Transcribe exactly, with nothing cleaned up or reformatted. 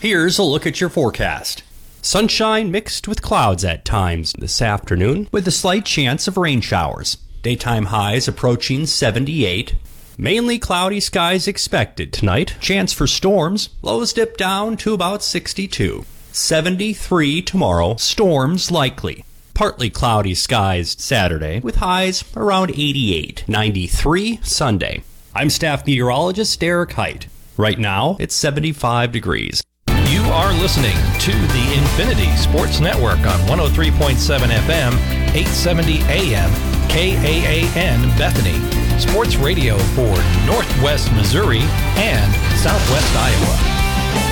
Here's a look at your forecast. Sunshine mixed with clouds at times this afternoon, with a slight chance of rain showers. Daytime highs approaching seventy-eight. Mainly cloudy skies expected tonight. Chance for storms. Lows dip down to about sixty-two. seventy-three tomorrow. Storms likely. Partly cloudy skies Saturday, with highs around eighty-eight. ninety-three Sunday. I'm staff meteorologist Derek Height. Right now, it's seventy-five degrees. You are listening to the Infinity Sports Network on one oh three point seven F M, eight seventy A M, K A A N Bethany. Sports radio for Northwest Missouri and Southwest Iowa.